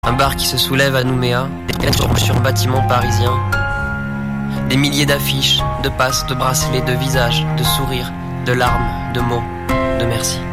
Un bar qui se soulève à Nouméa, des plaines sur un bâtiment parisien. Des milliers d'affiches, de passes, de bracelets, de visages, de sourires, de larmes, de mots, de merci.